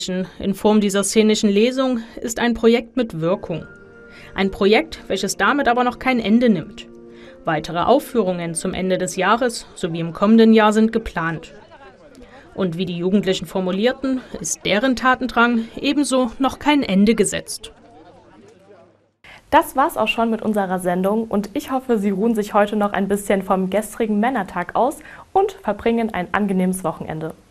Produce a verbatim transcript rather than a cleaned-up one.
In Form dieser szenischen Lesung ist ein Projekt mit Wirkung. Ein Projekt, welches damit aber noch kein Ende nimmt. Weitere Aufführungen zum Ende des Jahres sowie im kommenden Jahr sind geplant. Und wie die Jugendlichen formulierten, ist deren Tatendrang ebenso noch kein Ende gesetzt. Das war's auch schon mit unserer Sendung und ich hoffe, Sie ruhen sich heute noch ein bisschen vom gestrigen Männertag aus und verbringen ein angenehmes Wochenende.